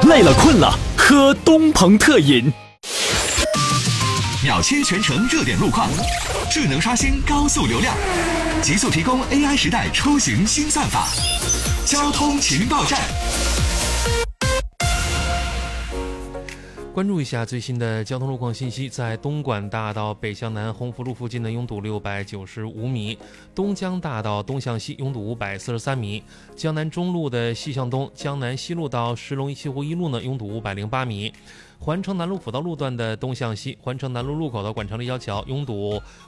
累了困了，喝东鹏特饮。 秒切全程热点路况，智能刷新高速流量，极速提供 AI 时代出行新算法。交通情报站， 关注一下最新的交通路况信息。在东莞大道北向南鸿福路附近的拥堵695米，东江大道东向西拥堵543米，江南中路的西向东、江南西路到石龙西湖一路呢拥堵508米，环城南路辅道路段的东向西，环城南路路口到管城立交桥拥堵